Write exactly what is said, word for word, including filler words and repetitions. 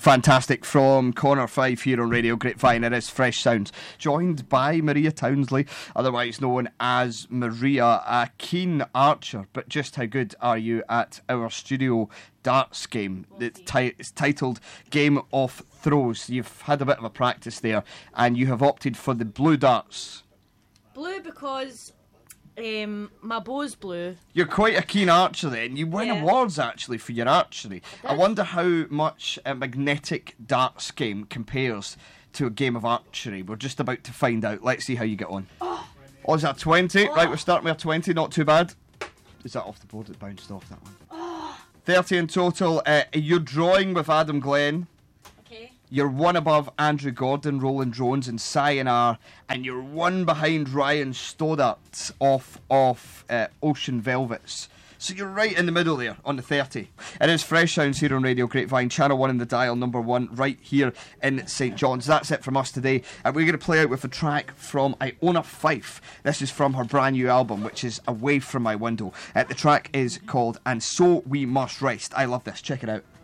Fantastic from Corner five here on Radio Grapevine. It is Fresh Sounds, joined by Maria Townsley, otherwise known as Maria, a keen archer. But just how good are you at our studio darts game? It's, ti- it's titled Game of Throws. You've had a bit of a practice there, and you have opted for the blue darts. Blue because um, my bow's blue. You're quite a keen archer then. You win Yeah. awards actually for your archery. I, did. wonder how much a magnetic darts game compares to a game of archery. We're just about to find out. Let's see how you get on. Oh, oh is that twenty? Oh. Right, we're starting with a twenty, not too bad. Is that off the board? It bounced off that one. Oh. thirty in total. Uh, you're drawing with Adam Glenn. Okay. You're one above Andrew Gordon, Roland Jones and Sayonara, and you're one behind Ryan Stoddart off of uh, Ocean Velvets. So you're right in the middle there on the thirty. It is Fresh Sounds here on Radio Grapevine, Channel one in the dial, number one, right here in St John's. That's it from us today. And we're going to play out with a track from Iona Fife. This is from her brand new album, which is Away From My Window. Uh, the track is called And So We Must Rest. I love this. Check it out.